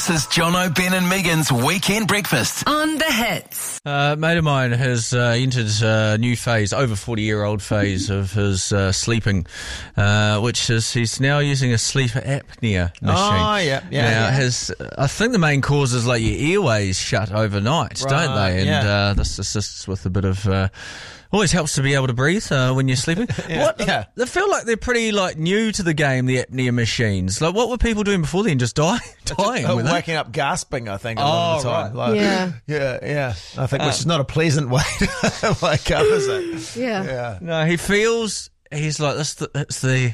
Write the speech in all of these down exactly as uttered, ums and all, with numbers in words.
This is Jono, Ben and Megan's Weekend Breakfast. On the Hits. Uh, a mate of mine has uh, entered a new phase, over forty-year-old phase of his uh, sleeping, uh, which is he's now using a sleep apnea machine. Oh, yeah, yeah. Now, yeah. his, I think the main cause is like your airways shut overnight, Right, don't they? And yeah. uh, this assists with a bit of... Uh, always helps to be able to breathe uh, when you're sleeping. Yeah. What? Yeah. They feel like they're pretty like new to the game, the apnea machines. Like, what were people doing before then? Just die, dying? Uh, were they? waking up gasping, I think, a lot of the Oh, time. right. Like, Yeah. yeah, yeah. I think, which is not a pleasant way to wake up, is it? Yeah. Yeah. No, he feels he's like this. It's the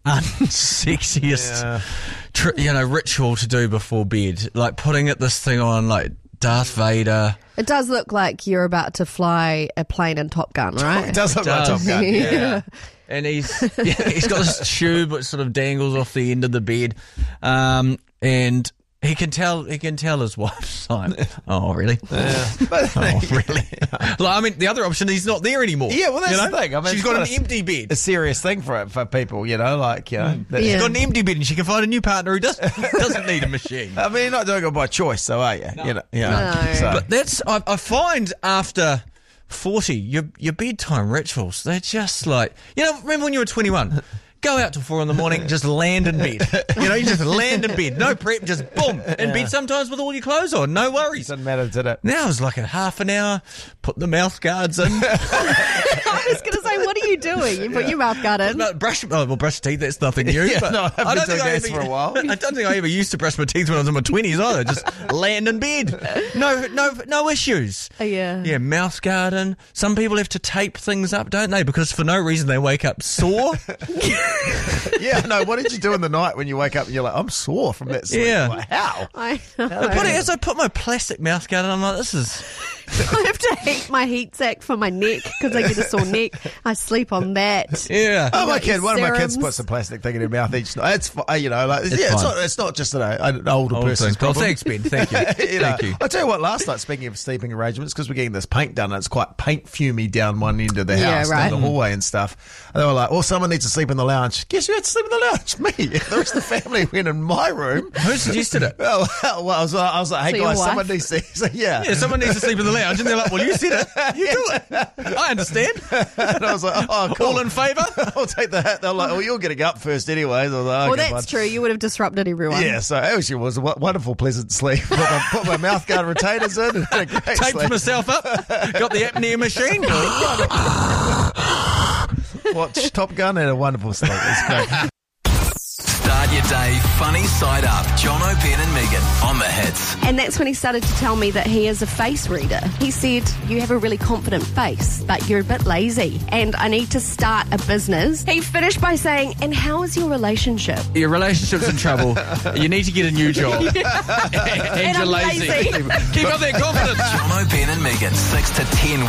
unsexiest, Yeah. tr- you know, ritual to do before bed. Like putting it this thing on, like Darth Vader. It does look like you're about to fly a plane in Top Gun, right? It does look like Top Does. Gun. Yeah. Yeah. And he's yeah, he's got this tube which sort of dangles off the end of the bed, um, and he can tell he can tell his wife's like, oh really? Yeah. But, Oh really? Like, I mean, the other option, he's not there anymore. Yeah, well, that's you know? the thing. I mean, she's it's got an quite a- empty bed. a serious thing for for people, you know, like, you know. that- Yeah. She's got an empty bed, and she can find a new partner who does, doesn't need a machine. I mean, you're not doing it by choice, though, are you? You know, yeah. No. So, But that's I, I find after forty, your your bedtime rituals, they're just like, you know, remember when you were twenty-one? Go out till four in the morning, just land in bed. You know, you just land in bed, no prep, just boom, in Yeah. bed sometimes with all your clothes on, no worries. doesn't matter, did it? Now it's like a half an hour, put the mouth guards in, I was going to say, what are you doing? You put your mouth guard in. no, brush, oh, well, brush teeth, that's nothing new. Yeah, but no, I haven't been doing I that for a while. I don't think I ever used to brush my teeth when I was in my twenties either, just land in bed. No, no, no issues. Oh, yeah. Yeah, mouth guard in. Some people have to tape things up, don't they? Because for no reason they wake up sore. Yeah, no, what did you do in the night when you wake up and you're like, I'm sore from that sleep? Yeah. Like, how? I know. But as I put my plastic mouth guard in, I'm like, this is... I have to heat my heat sack for my neck because I get a sore neck. I sleep on that. Yeah. Oh, my got kid, your one of my kids serums. puts a plastic thing in her mouth each night. It's, fi- you know, like, yeah, it's fine. not, it's not just an, an older Old person's thing. Oh, problem. thanks, Ben. Thank you. You know, Thank you. I'll tell you what, last night, speaking of sleeping arrangements, because we're getting this paint done, and it's quite paint fumey down one end of the Yeah, house, right. down the hallway and stuff. And they were like, oh, someone needs to sleep in the lounge. Guess who had to sleep in the lounge? Me. The rest of the family went in my room. Who suggested it? Well, well I, was, I was like, hey, So your guys, wife? someone needs to... So, yeah. Yeah, someone needs to sleep in the lounge, and they're like, well, you said it. You do it. I understand. And I was like, oh, cool. All in favour? I'll take the hat. They're like, oh, you're getting up first anyways. I was like, Well, okay, that's fine. true. You would have disrupted everyone. Yeah, so it actually was a wo- wonderful, pleasant sleep. Put my, put my mouth guard retainers in and had a great Taped sleep. myself up. Got the apnea machine. Watch Top Gun, had a wonderful sleep. It's great. Start your day funny side up. Jono, Ben and Megan on the Hits. And that's when he started to tell me that he is a face reader. He said, you have a really confident face, but you're a bit lazy, and I need to start a business. He finished by saying, and how is your relationship? Your relationship's in trouble. You need to get a new job. and And you're I'm lazy. lazy. Keep up that confidence. Jono, Ben and Megan, six to ten